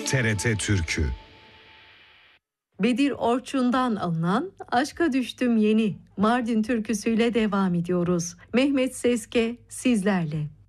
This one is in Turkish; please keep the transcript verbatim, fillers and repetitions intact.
T R T Türkü. Bedir Orçun'dan alınan Aşka Düştüm Yeni Mardin türküsüyle devam ediyoruz. Mehmet Seske sizlerle.